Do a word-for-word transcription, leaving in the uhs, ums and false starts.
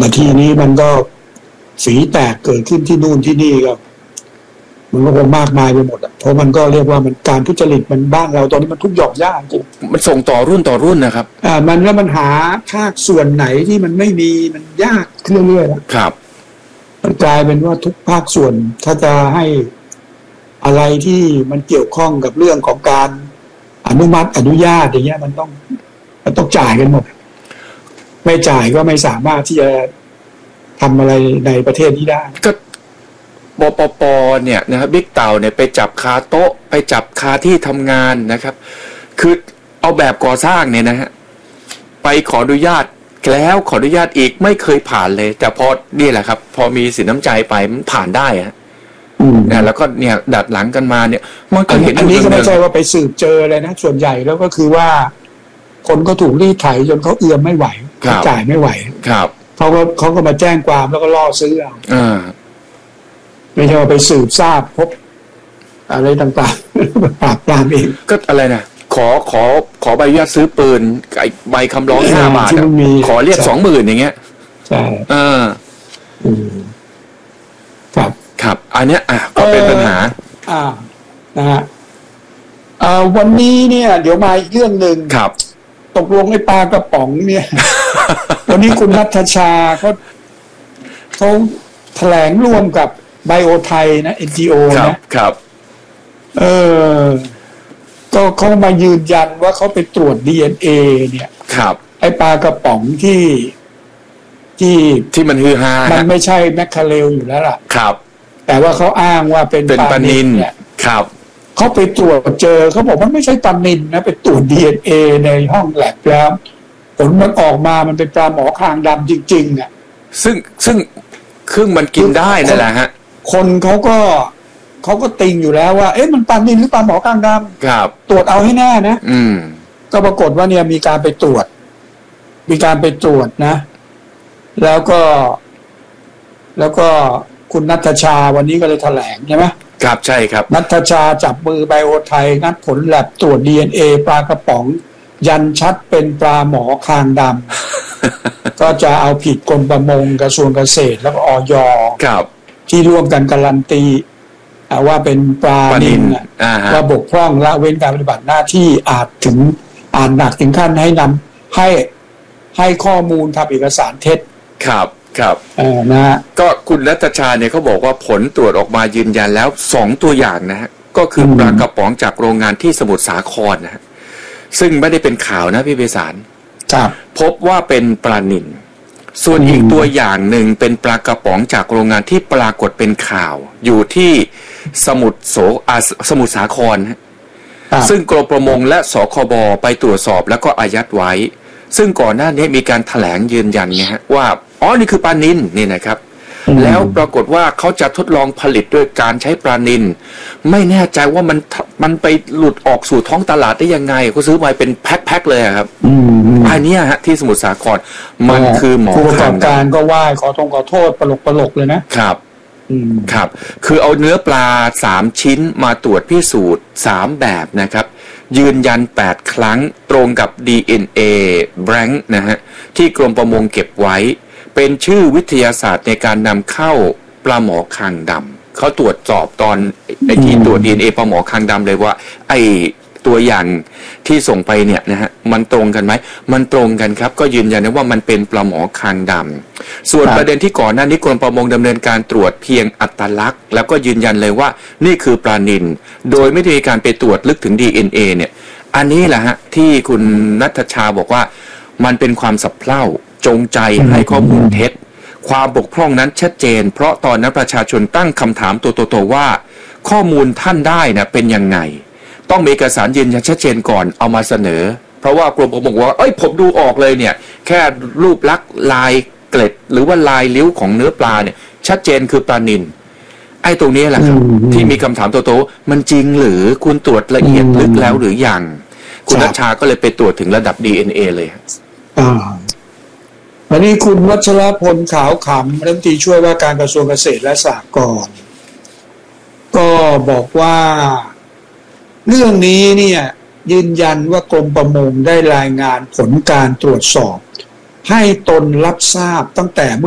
ทีนี้มันก็ฝีแตกเกิดขึ้นที่นู่นที่นี่ก็มันก็คงมากมายไปหมดอ่ะเพราะมันก็เรียกว่ามันการทุจริตมันบ้านเราตอนนี้มันทุกหย่อมย่าจริงมันส่งต่อรุ่นต่อรุ่นนะครับอ่ามันแล้วมันหาภาคส่วนไหนที่มันไม่มีมันยากเรื่อยๆครับมันกลายเป็นว่าทุกภาคส่วนถ้าจะให้อะไรที่มันเกี่ยวข้องกับเรื่องของการอนุมัติอนุญาตอย่างเงี้ยมันต้องมันต้องจ่ายกันหมดไม่จ่ายก็ไม่สามารถที่จะทำอะไรในประเทศนี้ได้ก็บปปเนี่ยนะครับบิ๊กเต่าเนี่ยไปจับคาโต๊ะไปจับคาที่ทำงานนะครับคือเอาแบบก่อสร้างเนี่ยนะฮะไปขออนุญาตแล้วขออนุญาตอีกไม่เคยผ่านเลยแต่พอนี่แหละครับพอมีสินน้ำใจไปมันผ่านได้ฮะเนี่ยแล้วก็เนี่ยดัดหลังกันมาเนี่ยมันก็เห็นอันนี้ก็ไม่ใช่ว่าไปสืบเจอเลยนะส่วนใหญ่แล้วก็คือว่าคนก็ถูกรีดไถจนเขาเอื้อมไม่ไหวจ่ายไม่ไหวครับเขาก็เขาก็มาแจ้งความแล้วก็ล่อซื้อเอาอ่าไม่ใช่ว่าไปสืบทราบพบอะไรต่างๆปราบปรามเองก็อะไรนะขอขอขอใบอนุญาตซื้อปืนใบคำร้องห้าบาทขอเรียกสองหมื่นอย่างเงี้ยใช่อ่าครับครับอันเนี้ยอ่ะก็เป็นปัญหาอ่านะฮะอ่าวันนี้เนี่ยเดี๋ยวมาอีกเรื่องหนึ่งครับตกลงไอ้ปลากระป๋องเนี่ย วันนี้คุณณัฐชาเขาเขาแถลงร่วมกับไบโอไทยนะ เอ็น จี โอ นะครับเออก็เขามายืนยันว่าเขาไปตรวจ ดี เอ็น เอ เนี่ยครับไอ้ปลากระป๋องที่ที่ที่มันฮือฮามันไม่ใช่แมคคาเรลอยู่แล้วล่ะครับแต่ว่าเขาอ้างว่าเป็นปลานิลเนี่ยครับเขาไปตรวจเจอเขาบอกมันไม่ใช่ปลานิลนะไปตรวจ ดี เอ็น เอ ในห้องแลบแล้วผลมันออกมามันเป็นปลาหมอคางดำจริงๆเนี่ยซึ่งซึ่งครึ่งมันกินได้นั่นแหละฮะคนเขาก็เขาก็ติงอยู่แล้วว่าเอ๊ะมันปลานิลหรือปลาหมอคางดำครับตรวจเอาให้แน่นะอืมก็ปรากฏว่าเนี่ยมีการไปตรวจมีการไปตรวจนะแล้วก็แล้วก็คุณณัฐชาวันนี้ก็เลยแถลงใช่ไหมครับใช่ครับณัฐชาจับมือไบโอไทยนัดผลแลบตรวจ ดี เอ็น เอ ปลากระป๋องยันชัดเป็นปลาหมอคางดำ ก็จะเอาผิดกรมประมงกระทรวงเกษตรแล้วก็อย.ที่ร่วมกันการันตีว่าเป็นปลานิลว่าบกพร่องละเว้นการปฏิบัติหน้าที่อาจถึงอาจหนักถึงขั้นให้นำให้ให้ข้อมูลทำเอกสารเท็จครับครับเออนะก็คุณณัฐชาเนี่ยเขาบอกว่าผลตรวจออกมายืนยันแล้วสองตัวอย่างนะฮะก็คือปลากระป๋องจากโรงงานที่สมุทรสาครนะฮะซึ่งไม่ได้เป็นข่าวนะพี่เบสารพบว่าเป็นปลานิลส่วนอีกตัวอย่างหนึ่งเป็นปลากระป๋องจากโรงงานที่ปรากฏเป็นข่าวอยู่ที่สมุทรโสสมุทรสาครซึ่งกรมประมงและสคบไปตรวจสอบแล้วก็อายัดไว้ซึ่งก่อนหน้านี้มีการแถลงยืนยันไงฮะว่าอ๋อนี่คือปลานิลนี่นะครับแล้วปรากฏว่าเขาจะทดลองผลิตด้วยการใช้ปลานิลไม่แน่ใจว่ามันมันไปหลุดออกสู่ท้องตลาดได้ยังไงเขาซื้อมาเป็นแพ็คๆเลยครับอันนี้ฮะที่สมุทรสาครมันคือหมอผู้ประกอบการก็ว่าขอโทษขอโทษปลกปลกเลยนะครับครับคือเอาเนื้อปลาสามชิ้นมาตรวจพิสูจน์สามแบบนะครับยืนยันแปดครั้งตรงกับ ดี เอ็น เอ blank นะฮะที่กรมประมงเก็บไว้เป็นชื่อวิทยาศาสตร์ในการนำเข้าปลาหมอคางดำเขาตรวจสอบตอนไอ้ที่ตรวจ ดี เอ็น เอ ปลาหมอคางดำเลยว่าไอ้ตัวอย่างที่ส่งไปเนี่ยนะฮะมันตรงกันไหมมันตรงกันครับก็ยืนยันว่ามันเป็นปลาหมอคางดำส่วนประเด็นที่ก่อนหน้านี้กรมประมงดำเนินการตรวจเพียงอัตลักษณ์แล้วก็ยืนยันเลยว่านี่คือปลานิลโดยไม่ได้มีการไปตรวจลึกถึง ดี เอ็น เอ เนี่ยอันนี้แหละฮะที่คุณณัฐชาบอกว่ามันเป็นความสับเพร่าจงใจให้ข้อมูลเท็จความบกพร่องนั้นชัดเจนเพราะตอนนั้นประชาชนตั้งคำถามตัวโตๆว่าข้อมูลท่านได้นะเป็นยังไงต้องมีเอกสารยืนยันชัดเจนก่อนเอามาเสนอเพราะว่ากรมประมงว่าเอ้ยผมดูออกเลยเนี่ยแค่รูปลักษณ์ลายเกล็ดหรือว่าลายลิ้วของเนื้อปลาเนี่ยชัดเจนคือปลานิลไอ้ตรงนี้แหละครับที่มีคำถามโตๆมันจริงหรือคุณตรวจละเอียดลึกแล้วหรือยังคุณณัฐชาก็เลยไปตรวจถึงระดับ ดี เอ็น เอ เลยอ่าวันนี้คุณวัชรพลขาวขำรัฐมนตรีช่วยว่าการกระทรวงเกษตรและสหกรณ์ก็บอกว่าเรื่องนี้เนี่ยยืนยันว่ากรมประมงได้รายงานผลการตรวจสอบให้ตนรับทราบตั้งแต่